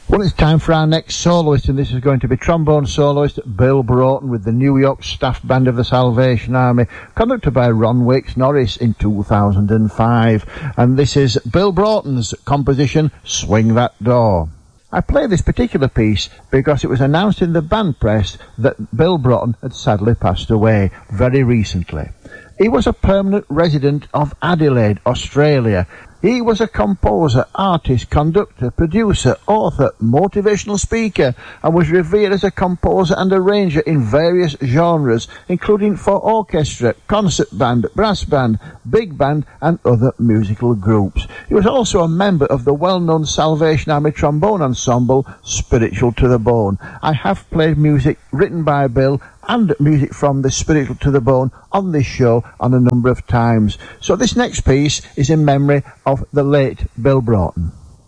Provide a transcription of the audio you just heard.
Well, it's time for our next soloist, and this is going to be trombone soloist Bill Broughton with the New York Staff Band of the Salvation Army, conducted by Ron Wicks Norris in 2005. And this is Bill Broughton's composition, Swing That Door. I play this particular piece because it was announced in the band press that Bill Broughton had sadly passed away very recently. He was a permanent resident of Adelaide, Australia. He was a composer, artist, conductor, producer, author, motivational speaker, and was revered as a composer and arranger in various genres, including for orchestra, concert band, brass band, big band, and other musical groups. He was also a member of the well-known Salvation Army trombone ensemble, Spiritual to the Bone. I have played music written by Bill and music from the Spiritual to the Bone on this show on a number of times. So this next piece is in memory of the late Bill Broughton.